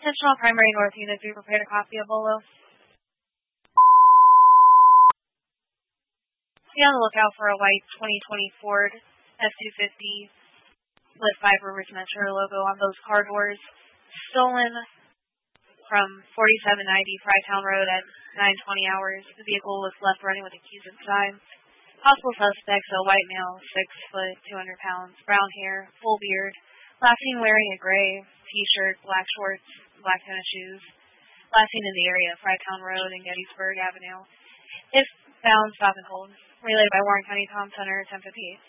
Attention all primary north units, be prepared to copy a bolo. Be on the lookout for a white 2020 Ford F-250 with 5 Rivers Metro logo on those car doors. Stolen from 4790 Frytown Road at 9:20 hours. The vehicle was left running with the keys inside. Possible suspects, a white male, 6 foot, 200 pounds, brown hair, full beard, last seen wearing a gray t-shirt, black shorts, black tennis shoes. Last seen in the area of Frytown Road and Gettysburg Avenue. If found, stop and hold. Relayed by Warren County Tom Center, 1058.